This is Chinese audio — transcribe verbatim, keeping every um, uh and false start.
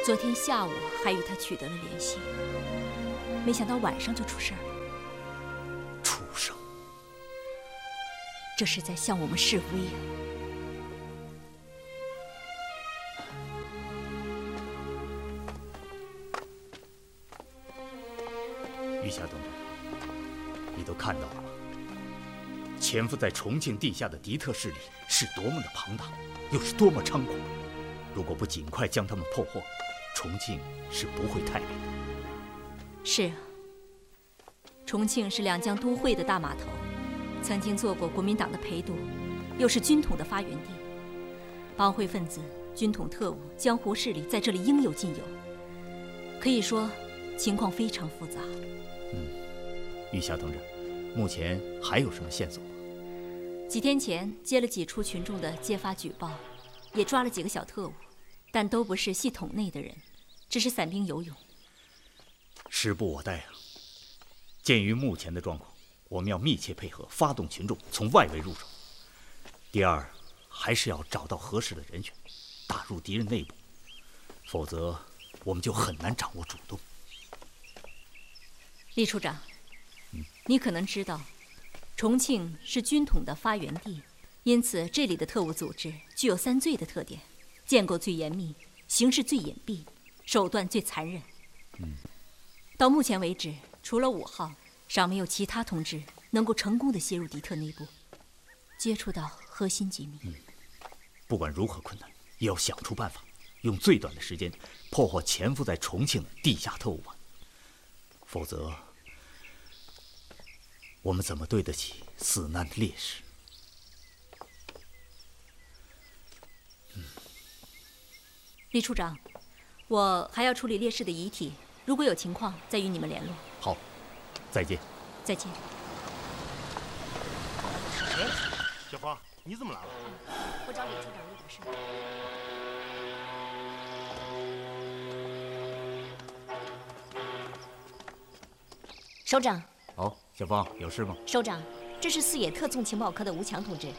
昨天下午还与他取得了联系，没想到晚上就出事儿了。 畜生！ 这是在向我们示威啊！ 玉霞同志，你都看到了吗？潜伏在重庆地下的敌特势力是多么的庞大，又是多么猖狂！如果不尽快将他们破获，重庆是不会太平的。 是啊，重庆是两江都会的大码头，曾经做过国民党的陪都，又是军统的发源地。帮会分子、军统特务、江湖势力在这里应有尽有，可以说情况非常复杂。 嗯，玉霞同志，目前还有什么线索吗？ 几天前接了几处群众的揭发举报，也抓了几个小特务，但都不是系统内的人，只是散兵游勇。 时不我待啊！鉴于目前的状况，我们要密切配合，发动群众从外围入手。第二，还是要找到合适的人选，打入敌人内部，否则我们就很难掌握主动。 厉处长， 嗯， 你可能知道，重庆是军统的发源地，因此这里的特务组织具有三最的特点：建构最严密，形式最隐蔽，手段最残忍。 嗯， 到目前为止，除了五号，尚没有其他同志能够成功的泄入敌特内部，接触到核心机密。 嗯，不管如何困难，也要想出办法，用最短的时间破获潜伏在重庆的地下特务网。否则，我们怎么对得起死难的烈士？ 嗯，厉处长，我还要处理烈士的遗体，如果有情况再与你们联络。 好，再见。 再见。 哎，小芳，你怎么来了？ 我找李处长有点事。 首长。 哦，小芳，有事吗？ 首长，这是四野特纵情报科的吴强同志，